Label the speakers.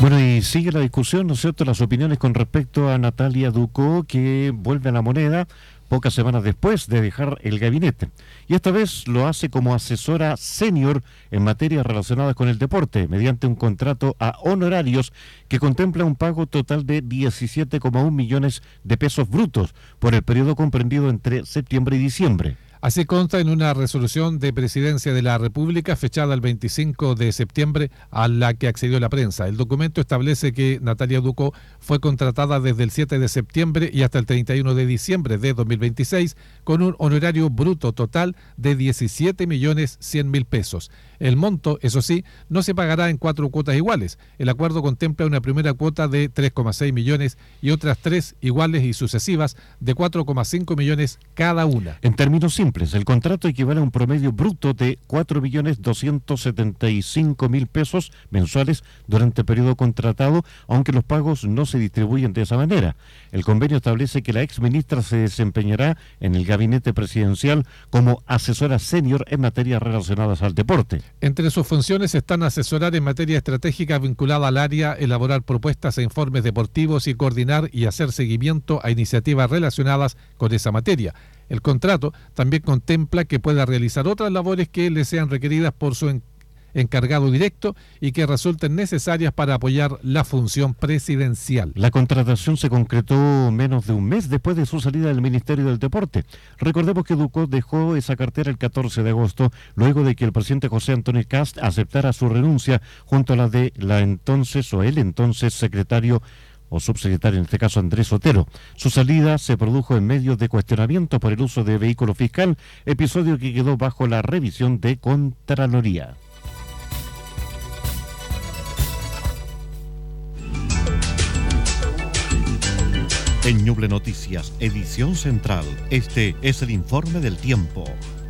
Speaker 1: Bueno, y sigue la discusión, ¿no es cierto?, las opiniones con respecto a Natalia Ducó, que vuelve a la moneda pocas semanas después de dejar el gabinete. Y esta vez lo hace como asesora senior en materias relacionadas con el deporte, mediante un contrato a honorarios que contempla un pago total de 17,1 millones de pesos brutos por el periodo comprendido entre septiembre y diciembre.
Speaker 2: Así consta en una resolución de Presidencia de la República fechada el 25 de septiembre a la que accedió la prensa. El documento establece que Natalia Ducó fue contratada desde el 7 de septiembre y hasta el 31 de diciembre de 2026 con un honorario bruto total de 17.100.000 pesos. El monto, eso sí, no se pagará en 4 cuotas iguales. El acuerdo contempla una primera cuota de 3,6 millones y otras 3 iguales y sucesivas de 4,5 millones cada una.
Speaker 1: En términos simples, el contrato equivale a un promedio bruto de 4.275.000 pesos mensuales durante el periodo contratado, aunque los pagos no se distribuyen de esa manera. El convenio establece que la exministra se desempeñará en el gabinete presidencial como asesora senior en materias relacionadas al deporte.
Speaker 2: Entre sus funciones están asesorar en materia estratégica vinculada al área, elaborar propuestas e informes deportivos y coordinar y hacer seguimiento a iniciativas relacionadas con esa materia. El contrato también contempla que pueda realizar otras labores que le sean requeridas por su encargado directo y que resulten necesarias para apoyar la función presidencial.
Speaker 1: La contratación se concretó menos de un mes después de su salida del Ministerio del Deporte. Recordemos que Ducó dejó esa cartera el 14 de agosto, luego de que el presidente José Antonio Kast aceptara su renuncia junto a la de el entonces secretario o subsecretario, en este caso Andrés Otero. Su salida se produjo en medio de cuestionamientos por el uso de vehículo fiscal, episodio que quedó bajo la revisión de Contraloría.
Speaker 3: En Ñuble Noticias, edición central, este es el informe del tiempo.